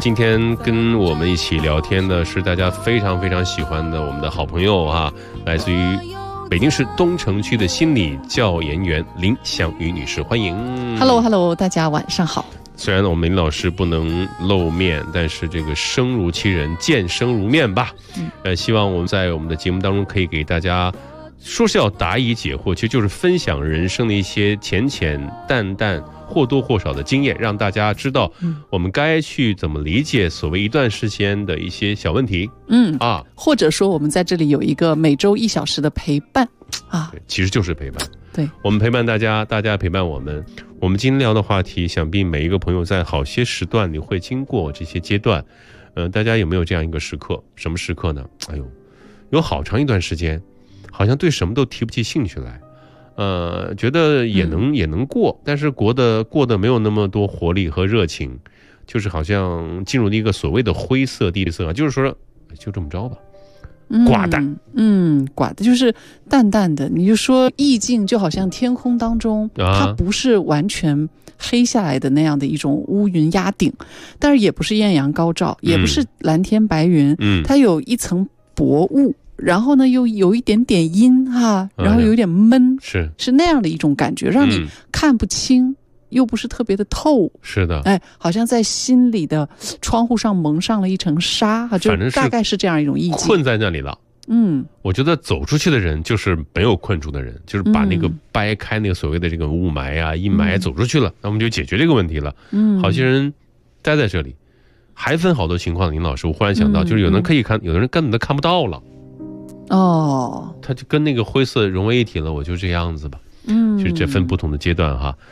今天跟我们一起聊天的是大家非常非常喜欢的我们的好朋友哈，来自于北京市东城区的心理教研员林香雨女士，欢迎。 Hello， 大家晚上好。 虽然我们林老师不能露面，但是这个声如其人，见声如面吧。希望我们在我们的节目当中可以给大家，说是要答疑解惑，其实就是分享人生的一些浅浅淡淡或多或少的经验，让大家知道我们该去怎么理解所谓一段时间的一些小问题。 或者说我们在这里有一个每周1小时的陪伴啊， 其实就是陪伴。 对， 我们陪伴大家，大家陪伴我们。我们今天聊的话题，想必每一个朋友在好些时段里会经过这些阶段。大家有没有这样一个时刻？什么时刻呢？有好长一段时间，好像对什么都提不起兴趣来。觉得也能过，但是过得没有那么多活力和热情，就是好像进入了一个所谓的灰色地色，就是说就这么着吧。寡淡， 寡的就是淡淡的。你就说意境就好像天空当中，它不是完全黑下来的那样的一种乌云压顶，但是也不是艳阳高照，也不是蓝天白云，它有一层薄雾，然后呢又有一点点阴哈，然后有一点闷，是那样的一种感觉，让你看不清。又不是特别的透， 是的， 好像在心里的窗户上蒙上了一层纱，就大概是这样一种意境， 困在那里了。我觉得走出去的人就是没有困住的人，就是把那个掰开那个所谓的这个雾霾啊、阴霾走出去了，那我们就解决这个问题了。好些人待在这里，还分好多情况。林老师，我忽然想到，就是有人可以看，有的人根本都看不到了。他就跟那个灰色融为一体了，我就这样子吧。就是这分不同的阶段哈。